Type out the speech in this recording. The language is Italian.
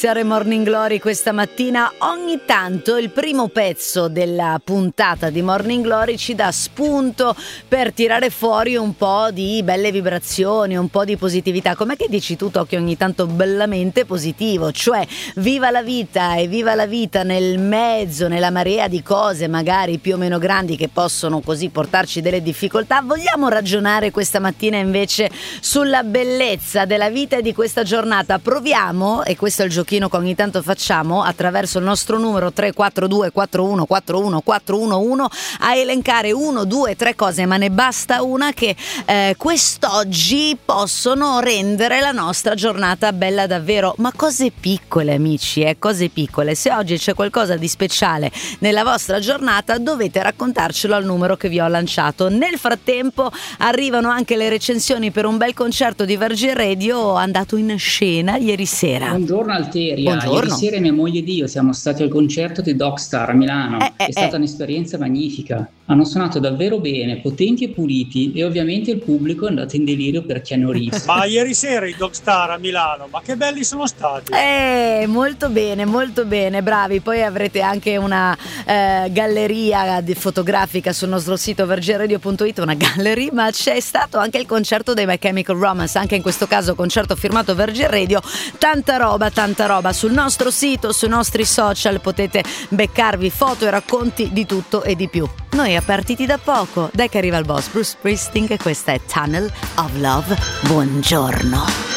Morning Glory questa mattina. Ogni tanto il primo pezzo della puntata di Morning Glory ci dà spunto per tirare fuori un po' di belle vibrazioni, un po' di positività. Com'è che dici tu, Tokyo, ogni tanto bellamente positivo? Cioè, viva la vita e viva la vita nel mezzo, nella marea di cose magari più o meno grandi che possono così portarci delle difficoltà. Vogliamo ragionare questa mattina invece sulla bellezza della vita e di questa giornata. Proviamo, e questo è il giochino che ogni tanto facciamo attraverso il nostro numero 342 41 41 411 a elencare 1, 2, 3 cose, ma ne basta una, che quest'oggi possono rendere la nostra giornata bella davvero. Ma cose piccole, amici, cose piccole. Se oggi c'è qualcosa di speciale nella vostra giornata, dovete raccontarcelo al numero che vi ho lanciato. Nel frattempo arrivano anche le recensioni per un bel concerto di Virgin Radio andato in scena ieri sera. Buongiorno Alteria. Buongiorno. Ieri sera mia moglie ed io siamo stati al concerto di Dogstar a Milano. È stata un'esperienza magnifica. Hanno suonato davvero bene, potenti e puliti, e ovviamente il pubblico è andato in delirio per Keanu Reeves. Ma ieri sera i Dogstar a Milano, ma che belli sono stati! Molto bene, bravi. Poi avrete anche una galleria fotografica sul nostro sito virginradio.it, una gallery, ma c'è stato anche il concerto dei My Chemical Romance, anche in questo caso concerto firmato Virgin Radio. Tanta roba sul nostro sito, sui nostri social potete beccarvi foto e racconti di tutto e di più. Noi a partiti da poco, dai che arriva il boss Bruce Springsteen, e questa è Tunnel of Love. Buongiorno.